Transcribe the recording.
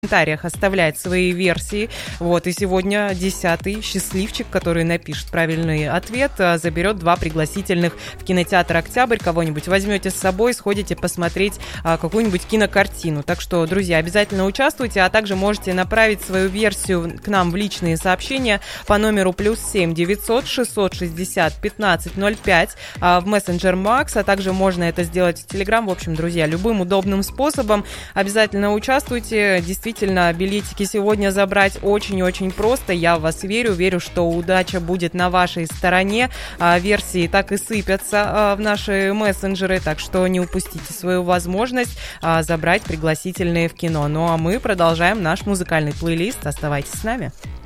комментариях оставлять свои версии. Вот, и сегодня 10-й счастливчик, который напишет правильный ответ, заберет 2 пригласительных в кинотеатр «Октябрь». Кого-нибудь возьмете с собой, сходите посмотреть какую-нибудь кинокартину. Так что, друзья, обязательно участвуйте, а также можете направить свою версию к нам в личные сообщения по номеру +7 900 660 1505 в мессенджер Макс, а также можно это сделать в Телеграм. В общем, друзья, любым удобным способом обязательно участвуйте. Действительно, билетики сегодня забрать очень-очень просто. Я в вас верю, что удача будет на вашей стороне. Версии так и сыпятся в наши мессенджеры, так что не упустите свою возможность забрать пригласительные в кино. Ну а мы продолжаем наш музыкальный плейлист. Оставайтесь с нами.